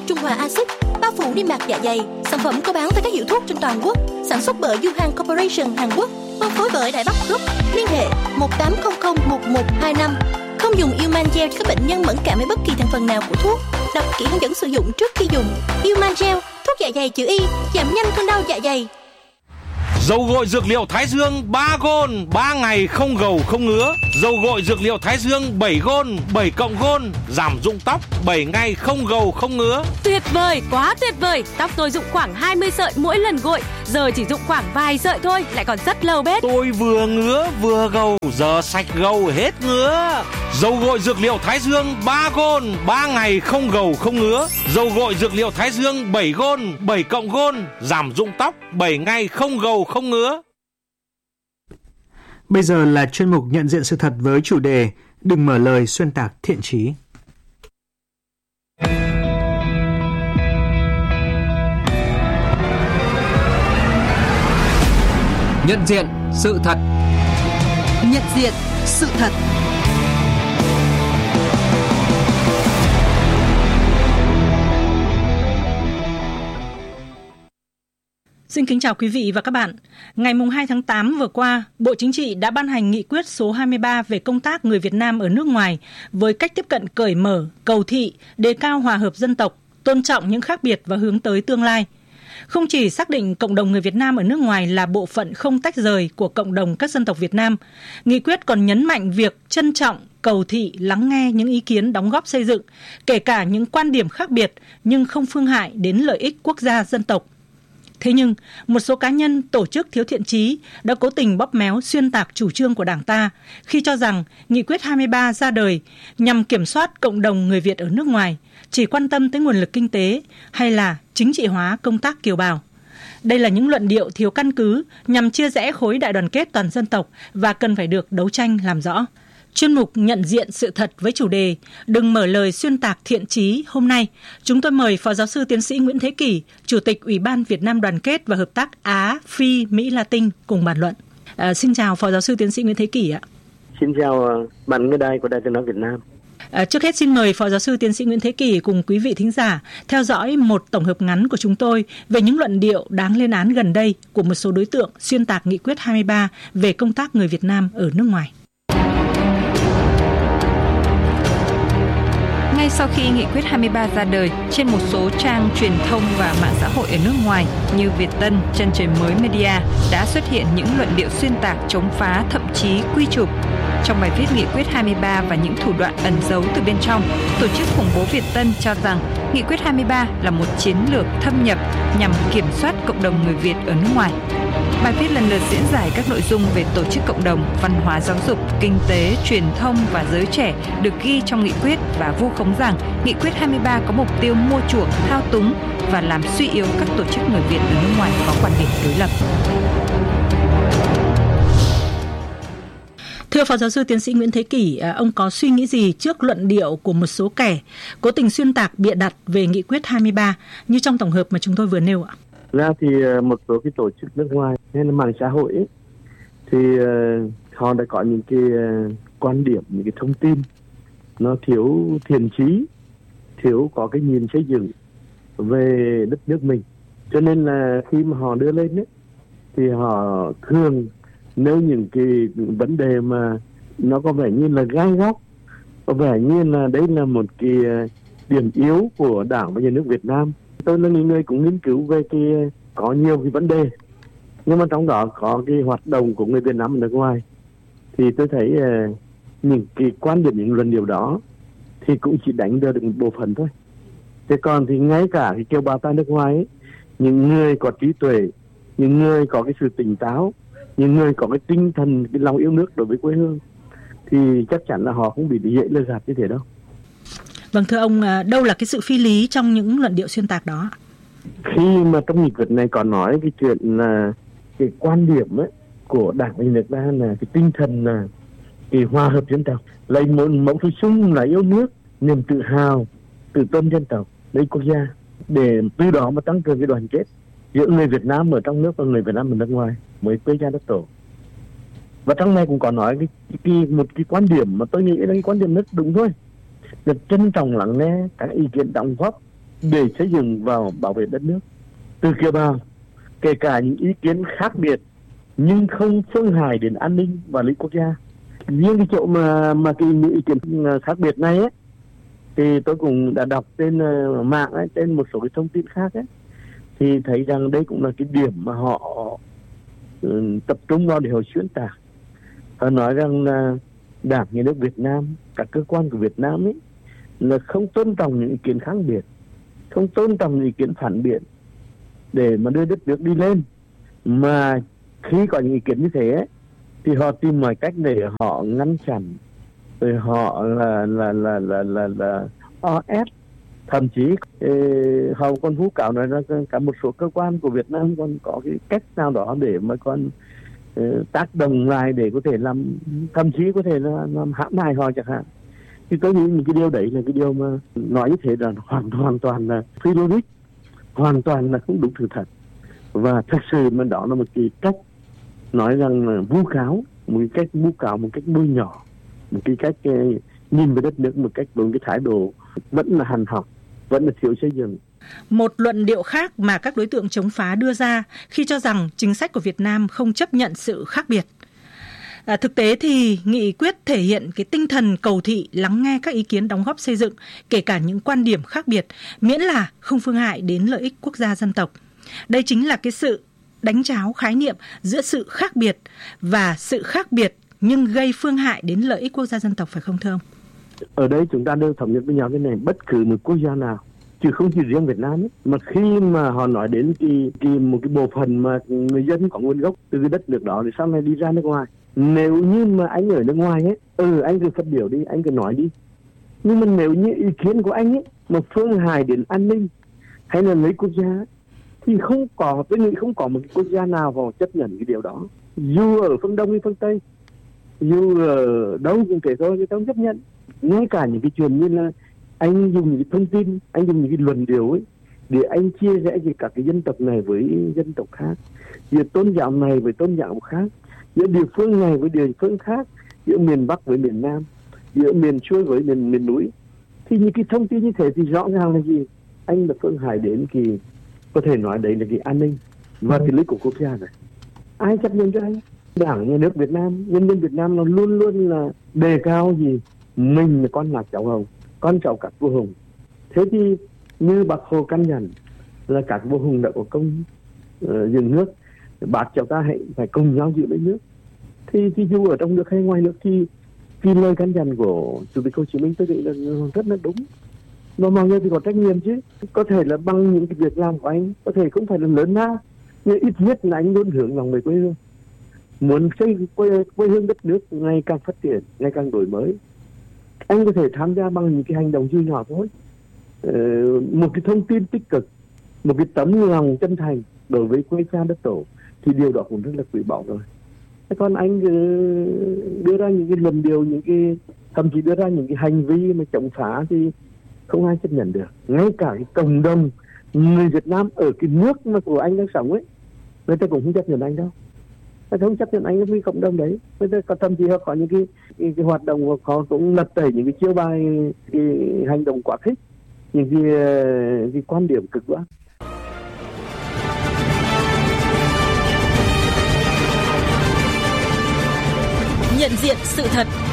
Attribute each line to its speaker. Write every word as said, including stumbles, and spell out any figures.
Speaker 1: trung hòa axit, bao phủ niêm mạc dạ dày. Sản phẩm có bán tại các hiệu thuốc trên toàn quốc. Sản xuất bởi Yuhan Corporation Hàn Quốc. Phân phối bởi Đại Bắc Group. Liên hệ một tám không không một một hai năm. Không dùng Yuman Gel cho các bệnh nhân mẫn cảm với bất kỳ thành phần nào của thuốc. Đọc kỹ hướng dẫn sử dụng trước khi dùng. Yuman Gel, thuốc dạ dày chữ Y, giảm nhanh cơn đau dạ dày.
Speaker 2: Dầu gội dược liệu Thái Dương ba gôn, ba ngày không gầu không ngứa. Dầu gội dược liệu Thái Dương bảy gôn, bảy cộng gôn, giảm rụng tóc, bảy ngày không gầu không ngứa.
Speaker 3: Tuyệt vời, quá tuyệt vời. Tóc tôi rụng khoảng hai mươi sợi mỗi lần gội, giờ chỉ rụng khoảng vài sợi thôi, lại còn rất lâu bết.
Speaker 2: Tôi vừa ngứa vừa gầu, giờ sạch gầu hết ngứa. Dầu gội dược liệu Thái Dương ba gôn, ba ngày không gầu không ngứa. Dầu gội dược liệu Thái Dương bảy gôn, bảy cộng gôn, giảm rụng tóc, bảy ngày không gầu không ngứa.
Speaker 4: Bây giờ là chuyên mục nhận diện sự thật với chủ đề Đừng mở lời xuyên tạc thiện chí.
Speaker 5: Nhận diện sự thật.
Speaker 6: Nhận diện sự thật.
Speaker 7: Xin kính chào quý vị và các bạn. Ngày hai tháng tám vừa qua, Bộ Chính trị đã ban hành nghị quyết số hai mươi ba về công tác người Việt Nam ở nước ngoài với cách tiếp cận cởi mở, cầu thị, đề cao hòa hợp dân tộc, tôn trọng những khác biệt và hướng tới tương lai. Không chỉ xác định cộng đồng người Việt Nam ở nước ngoài là bộ phận không tách rời của cộng đồng các dân tộc Việt Nam, nghị quyết còn nhấn mạnh việc trân trọng, cầu thị, lắng nghe những ý kiến đóng góp xây dựng, kể cả những quan điểm khác biệt nhưng không phương hại đến lợi ích quốc gia dân tộc. Thế nhưng, một số cá nhân, tổ chức thiếu thiện chí đã cố tình bóp méo xuyên tạc chủ trương của Đảng ta khi cho rằng Nghị quyết hai mươi ba ra đời nhằm kiểm soát cộng đồng người Việt ở nước ngoài, chỉ quan tâm tới nguồn lực kinh tế hay là chính trị hóa công tác kiều bào. Đây là những luận điệu thiếu căn cứ nhằm chia rẽ khối đại đoàn kết toàn dân tộc và cần phải được đấu tranh làm rõ. Chuyên mục nhận diện sự thật với chủ đề Đừng mở lời xuyên tạc thiện chí hôm nay, chúng tôi mời Phó Giáo sư Tiến sĩ Nguyễn Thế Kỷ, Chủ tịch Ủy ban Việt Nam Đoàn kết và Hợp tác Á, Phi, Mỹ, Latin cùng bàn luận. À, xin chào Phó Giáo sư Tiến sĩ Nguyễn Thế Kỷ ạ.
Speaker 8: Xin chào bạn nghe đài của Đài Tiếng nói Việt Nam.
Speaker 7: À, trước hết xin mời Phó Giáo sư Tiến sĩ Nguyễn Thế Kỷ cùng quý vị thính giả theo dõi một tổng hợp ngắn của chúng tôi về những luận điệu đáng lên án gần đây của một số đối tượng xuyên tạc Nghị quyết hai mươi ba về công tác người Việt Nam ở nước ngoài.
Speaker 6: Ngay sau khi Nghị quyết hai mươi ba ra đời, trên một số trang truyền thông và mạng xã hội ở nước ngoài như Việt Tân, Chân Trời Mới Media đã xuất hiện những luận điệu xuyên tạc, chống phá, thậm chí quy chụp. Trong bài viết Nghị quyết hai mươi ba và những thủ đoạn ẩn giấu từ bên trong, tổ chức khủng bố Việt Tân cho rằng Nghị quyết hai mươi ba là một chiến lược thâm nhập nhằm kiểm soát cộng đồng người Việt ở nước ngoài. Bài viết lần lượt diễn giải các nội dung về tổ chức cộng đồng, văn hóa giáo dục, kinh tế, truyền thông và giới trẻ được ghi trong nghị quyết và vu khống rằng Nghị quyết hai mươi ba có mục tiêu mua chuộc, thao túng và làm suy yếu các tổ chức người Việt ở nước ngoài có quan điểm đối lập.
Speaker 7: Thưa Phó Giáo sư Tiến sĩ Nguyễn Thế Kỷ, ông có suy nghĩ gì trước luận điệu của một số kẻ cố tình xuyên tạc bịa đặt về Nghị quyết hai mươi ba như trong tổng hợp mà chúng tôi vừa nêu ạ?
Speaker 8: Ra thì một số cái tổ chức nước ngoài hay là mạng xã hội ấy, thì uh, họ đã có những cái uh, quan điểm, những cái thông tin nó thiếu thiện chí, thiếu có cái nhìn xây dựng về đất nước mình. Cho nên là khi mà họ đưa lên ấy, thì họ thường nêu những cái vấn đề mà nó có vẻ như là gai góc, có vẻ như là đấy là một cái uh, điểm yếu của Đảng và Nhà nước Việt Nam. Tôi là người cũng nghiên cứu về cái có nhiều cái vấn đề, nhưng mà trong đó có cái hoạt động của người Việt Nam ở nước ngoài, thì tôi thấy uh, những cái quan điểm, những luận điệu đó thì cũng chỉ đánh được một bộ phận thôi. Thế còn thì ngay cả cái kiều bào tại nước ngoài ấy, những người có trí tuệ, những người có cái sự tỉnh táo, những người có cái tinh thần, cái lòng yêu nước đối với quê hương, thì chắc chắn là họ không bị dễ lừa gạt như thế đâu.
Speaker 7: Vâng, thưa ông, đâu là cái sự phi lý trong những luận điệu xuyên tạc đó?
Speaker 8: Khi mà trong nghị quyết này còn nói cái chuyện là cái quan điểm ấy của Đảng và Nhà nước ta là cái tinh thần là cái hòa hợp dân tộc, lấy một mẫu số chung là yêu nước, niềm tự hào, tự tôn dân tộc, lấy quốc gia, để từ đó mà tăng cường cái đoàn kết giữa người Việt Nam ở trong nước và người Việt Nam ở nước ngoài mới quê cha đất tổ. Và trong này cũng có nói cái, cái một cái quan điểm mà tôi nghĩ là cái quan điểm rất đúng thôi, là trân trọng lắng nghe các ý kiến đóng góp để xây dựng và bảo vệ đất nước. Từ kiều bào, kể cả những ý kiến khác biệt nhưng không phương hại đến an ninh và lợi ích quốc gia. Riêng cái chỗ mà mà cái ý kiến khác biệt này ấy, thì tôi cũng đã đọc trên mạng ấy, trên một số cái thông tin khác ấy, thì thấy rằng đây cũng là cái điểm mà họ uh, tập trung vào để họ xuyên tạc. Họ nói rằng là Đảng Nhà nước Việt Nam, các cơ quan của Việt Nam ấy là không tôn trọng những ý kiến khác biệt, không tôn trọng những ý kiến phản biện để mà đưa đất nước đi lên, mà khi có những ý kiến như thế ấy, thì họ tìm mọi cách để họ ngăn chặn, rồi họ là là là là là, là o ép, thậm chí eh, họ còn vu cáo nói là cả một số cơ quan của Việt Nam còn có cái cách nào đó để mà còn eh, tác động lại để có thể làm, thậm chí có thể là làm hãm hại họ chẳng hạn. Thì tôi nghĩ những cái điều đấy là cái điều mà nói như thế là hoàn hoàn toàn là phi logic, hoàn toàn là không đúng sự thật, và thực sự mà đó là một cái cách nói rằng là vu cáo, một cái cách vu cáo, một cách bôi nhỏ, một cái cách uh, nhìn về đất nước một cách với cái thái độ vẫn là hằn học, vẫn là thiếu xây dựng.
Speaker 7: Một luận điệu khác mà các đối tượng chống phá đưa ra khi cho rằng chính sách của Việt Nam không chấp nhận sự khác biệt. À, thực tế thì nghị quyết thể hiện cái tinh thần cầu thị, lắng nghe các ý kiến đóng góp xây dựng, kể cả những quan điểm khác biệt, miễn là không phương hại đến lợi ích quốc gia dân tộc. Đây chính là cái sự đánh tráo khái niệm giữa sự khác biệt và sự khác biệt nhưng gây phương hại đến lợi ích quốc gia dân tộc, phải không thưa ông?
Speaker 8: Ở đây chúng ta đều thống nhất với nhau cái này, bất cứ một quốc gia nào, chứ không chỉ riêng Việt Nam ấy, mà khi mà họ nói đến cái, cái một cái bộ phận mà người dân có nguồn gốc từ cái đất nước đó thì sau này đi ra nước ngoài, nếu như mà anh ở nước ngoài ấy, ừ anh cứ phát biểu đi, anh cứ nói đi, nhưng mà nếu như ý kiến của anh ấy mà phương hại đến an ninh hay là lấy quốc gia thì không có, tôi nghĩ không có một cái quốc gia nào họ chấp nhận cái điều đó, dù ở phương Đông hay phương Tây, dù ở đâu cũng kể thôi, người ta không chấp nhận. Ngay cả những cái chuyện như là anh dùng những cái thông tin, anh dùng những cái luận điệu ấy để anh chia rẽ giữa các cái dân tộc này với dân tộc khác, giữa tôn giáo này với tôn giáo khác, giữa địa phương này với địa phương khác, giữa miền Bắc với miền Nam, giữa miền xuôi với miền miền núi, thì những cái thông tin như thế thì rõ ràng là gì? Anh là phương hại đến cái, có thể nói đấy là cái an ninh và cái lợi ích của quốc gia này. Ai chấp nhận cho anh? Đảng Nhà nước Việt Nam, nhân dân Việt Nam nó luôn luôn là đề cao gì? Mình là con lạc cháu Hồng, con cháu các vua hùng. Thế thì như Bác Hồ căn dặn là các vua hùng đã có công uh, dựng nước, bác cháu ta hãy phải cùng nhau giữ lấy nước. Thì, thì dù ở trong nước hay ngoài nước thì cái lời căn dặn của Chủ tịch Hồ Chí Minh tôi nghĩ là rất là đúng. Mà mọi người thì có trách nhiệm chứ. Có thể là bằng những cái việc làm của anh, có thể không phải là lớn nào, nhưng ít nhất là anh luôn hướng lòng về quê hương, muốn xây quê, quê hương đất nước ngày càng phát triển, ngày càng đổi mới. Anh có thể tham gia bằng những cái hành động duy nhỏ thôi, ờ, một cái thông tin tích cực, một cái tấm lòng chân thành đối với quê cha đất tổ, thì điều đó cũng rất là quý báu rồi. Còn anh đưa ra những cái luận điệu, những cái thậm chí đưa ra những cái hành vi mà chống phá thì không ai chấp nhận được. Ngay cả cái cộng đồng người Việt Nam ở cái nước mà của anh đang sống ấy, người ta cũng không chấp nhận anh đâu. Người ta không chấp nhận anh với cộng đồng đấy. Người ta thậm chí họ có những cái, cái, cái hoạt động, họ cũng lật tẩy những cái chiêu bài, cái hành động quá khích, những cái, cái quan điểm cực đoan.
Speaker 1: Nhận diện sự thật.